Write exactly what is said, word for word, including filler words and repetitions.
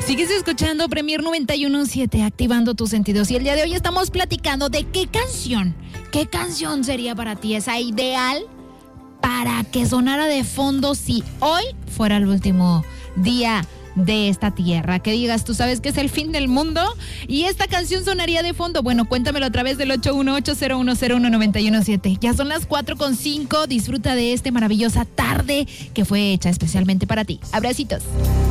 Sigues escuchando Premier noventa y uno punto siete, activando tus sentidos. Y el día de hoy estamos platicando de qué canción, qué canción sería para ti esa ideal para que sonara de fondo si hoy fuera el último día de esta tierra. Que digas, tú sabes que es el fin del mundo y esta canción sonaría de fondo. Bueno, cuéntamelo a través del ocho uno ocho, cero uno cero uno, nueve uno siete. Ya son las cuatro con cinco. Disfruta de esta maravillosa tarde que fue hecha especialmente para ti. Abracitos.